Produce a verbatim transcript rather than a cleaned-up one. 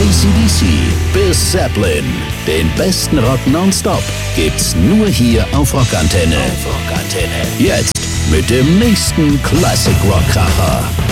C D C bis Zeppelin. Den besten Rock nonstop gibt's nur hier auf Rockantenne. Auf Rockantenne. Jetzt mit dem nächsten Classic Rock Kracher.